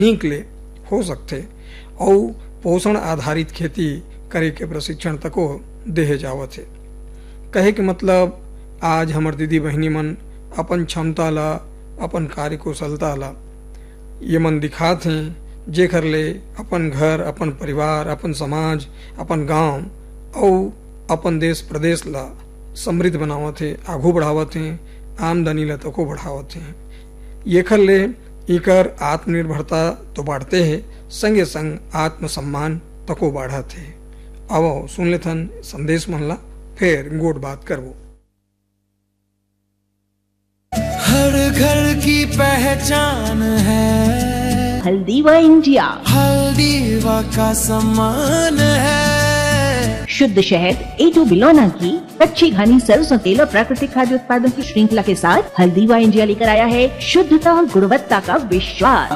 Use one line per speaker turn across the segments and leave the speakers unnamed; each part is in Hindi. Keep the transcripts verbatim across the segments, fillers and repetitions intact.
निकले हो सकते और पोषण आधारित खेती करे के प्रशिक्षण तको देहे जावत है। कहे के मतलब आज हमार दीदी बहनी मन अपन क्षमता ला अपन कार्य कुशलता ला ये मन दिखात हैं, जेकर ले अपन घर, अपन परिवार, अपन समाज, अपन गांव और अपन देश प्रदेश ला समृद्ध बनावत है, आगू बढ़ावत हैं, आमदनी ला तको बढ़ावत हैं। येकर ले इकर आत्मनिर्भरता तो बढ़ते हैं, संगे संग आत्मसम्मान तको बढ़त है। अब सुन लेथन संदेश मन ला, फिर गोट बात करबो।
हर घर की पहचान है
हल्दीवा इंडिया,
हल्दीवा का सम्मान है।
शुद्ध शहद ए टू बिलोना की कच्ची घनी सरसों तेल और प्राकृतिक खाद्य उत्पादों की श्रृंखला के साथ हल्दीवा इंडिया लेकर आया है शुद्धता और गुणवत्ता का विश्वास।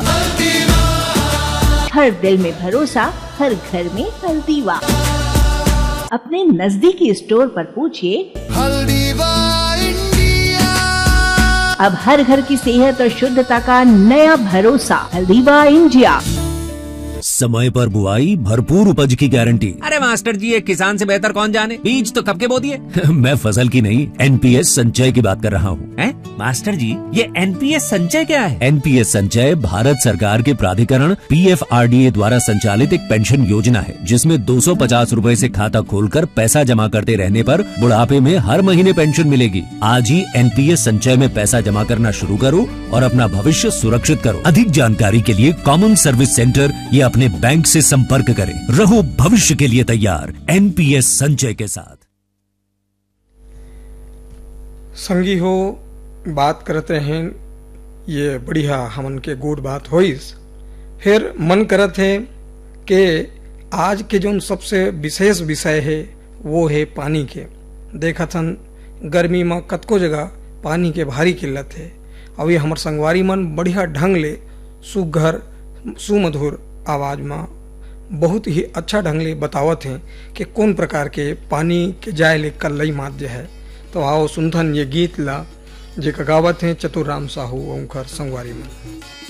हर दिल में भरोसा, हर घर में हल्दीवा। अपने नजदीकी स्टोर पर पूछिए
हल्दीवा इंडिया।
अब हर घर की सेहत और शुद्धता का नया भरोसा हल्दीवा इंडिया।
समय पर बुआई, भरपूर उपज की गारंटी।
अरे मास्टर जी, एक किसान से बेहतर कौन जाने, बीज तो कब के बो दिए।
मैं फसल की नहीं, एनपीएस संचय की बात कर रहा हूँ।
हैं? मास्टर जी, ये एनपीएस संचय क्या है?
एनपीएस संचय भारत सरकार के प्राधिकरण पीएफआरडीए द्वारा संचालित एक पेंशन योजना है, जिसमें दो सौ पचास रूपए से खाता खोलकर पैसा जमा करते रहने पर बुढ़ापे में हर महीने पेंशन मिलेगी। आज ही एनपीएस संचय में पैसा जमा करना शुरू करो और अपना भविष्य सुरक्षित करो। अधिक जानकारी के लिए कॉमन सर्विस सेंटर या अपने बैंक से संपर्क करें। रहो भविष्य के लिए तैयार एनपीएस संचय के साथ।
संगी हो, बात करते हैं ये बढ़िया हमन के गुड बात होइस। फिर मन करत है कि आज के जो सबसे विशेष विषय है वो है पानी के। देखा थन गर्मी में कतको जगह पानी के भारी किल्लत है। और ये हमार संगवारी मन बढ़िया ढंग ले सुघर सुमधुर आवाज में बहुत ही अच्छा ढंग ले बतावत हैं कि कौन प्रकार के पानी के जाय ले कल्लई माध्य है। तो आओ सुनथन ये गीत ला जे गावत हैं चतुर राम साहू ओंकर संगवारी में।